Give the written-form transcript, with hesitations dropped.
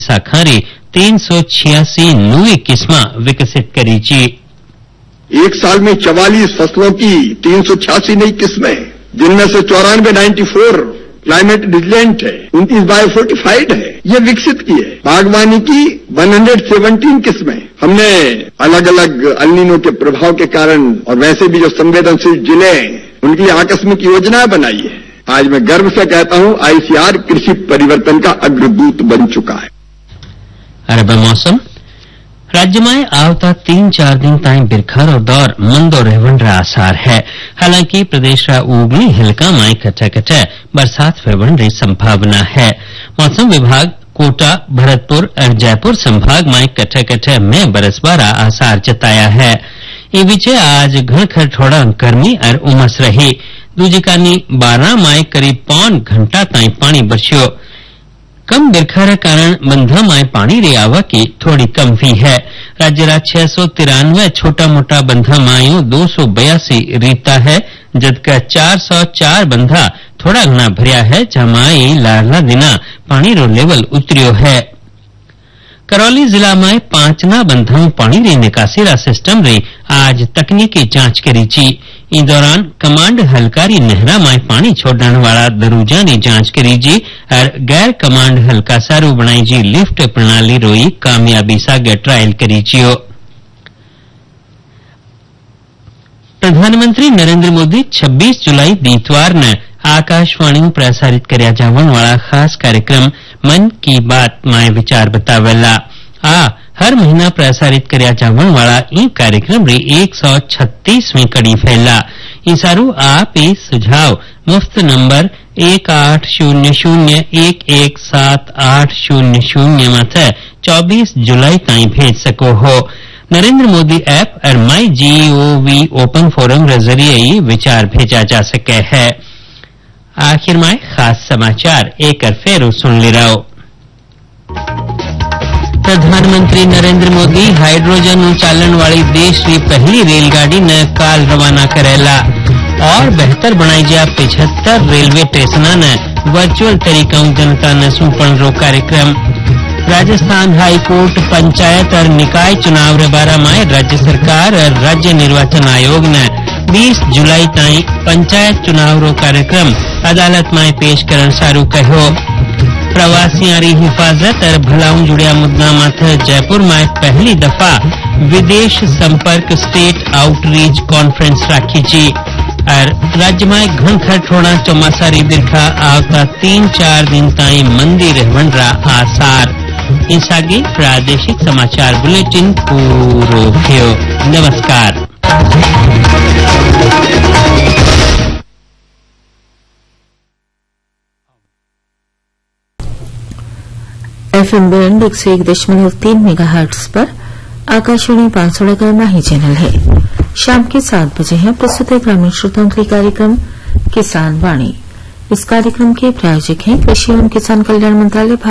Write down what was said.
खारी 386 नवी किस्मा विकसित करी ची। एक साल में 44 फसलों की 386 नई किस्में, जिनमें से 94 क्लाइमेट रिजिलेंट है, 29 बायोफोर्टिफाइड है, ये विकसित की है। बागवानी की 117 किस्में हमने अलग अलग अल्नीनो के प्रभाव के कारण और वैसे भी जो संवेदनशील जिले हैं उनकी आकस्मिक योजना बनाई है। आज मैं गर्व से कहता हूं आईसीआर कृषि परिवर्तन का अग्रदूत बन चुका है। अरब मौसम राज्य में आवता 3-4 दिन ताईं बिरखा दौर मंदो रहवन आसार है। हालांकि प्रदेश उगली हिलका में कटे बरसात वेवन री संभावना है। मौसम विभाग कोटा, भरतपुर और जयपुर संभाग में कटे में बरसबारा आसार जताया है। ये बीचे आज घणखर थोड़ा गर्मी और उमस रही। दूजिकानी 12 में करीब 5 घंटा ताईं पानी बरस्यो। कम बिरखा कारण बंधा में पानी री आवकी थोड़ी कम हुई है। राज्य 693 छोटा मोटा बंधा मायों 282 रीता है, जबकि 404 बंधा थोड़ा घना भरिया है, जमाई लारला दिना पानी रो लेवल उतरियो है। करौली जिला में 5 बंधा पानी री निकासी रा सिस्टम री आज तकनीकी जांच करी ची। इन दौरान कमांड हलकारी नहरा में पानी छोड़ने वाला दरूजा री जांच करी जी और गैर कमांड हल्का सारू बनाई जी लिफ्ट प्रणाली रोई कामयाबी सागे ट्रायल करी जियो। प्रधानमंत्री नरेंद्र मोदी 26 जुलाई दीतवार ने आकाशवाणी प्रसारित कर्या जावन वाला खास कार्यक्रम मन की बात में विचार बतावेला। हर महीना प्रसारित कर्या जावन वाला ई कार्यक्रम री 136वीं कड़ी फैला। ई सारू आप ई सुझाव मुफ्त नंबर 1800117800 माथे 24 जुलाई ताईं भेज सको हो। नरेंद्र मोदी ऐप और माई GOV ओपन फोरम के जरिए ही विचार भेजा जा सके है। आखिर में खास समाचार एक फेरू सुन ले रहो। प्रधानमंत्री नरेंद्र मोदी हाइड्रोजन चालन वाली देश की पहली रेलगाड़ी ने काल रवाना करेला और बेहतर बनाई जा 75 रेलवे स्टेशन ने वर्चुअल तरीका जनता ने सुपण रो कार्यक्रम। राजस्थान हाई कोर्ट पंचायत और निकाय चुनाव रे बारे में राज्य सरकार और राज्य निर्वाचन आयोग ने 20 जुलाई ताईं पंचायत चुनाव रो कार्यक्रम अदालत में पेश करन सारू कहो। प्रवासियों री हिफाजत और भलाऊ जुड़िया मुद्दा माथे जयपुर में पहली दफा विदेश संपर्क स्टेट आउटरीच कॉन्फ्रेंस राखी जी और राज्य में घनखर थोड़ा चौमासा री बिरखा आवता 3-4 दिन ताईं मंदी रहवन रा आसार। इस आगे प्रादेशिक समाचार बुलेटिन पूरो थियो। नमस्कार। FM बैंड 101.3 मेगाहर्ट्ज पर आकाशवाणी 500 का माही चैनल है। शाम के 7 बजे है प्रस्तुत है ग्रामीण श्रोताओं के कार्यक्रम किसान वाणी। इस कार्यक्रम के प्रायोजक हैं कृषि एवं किसान कल्याण मंत्रालय।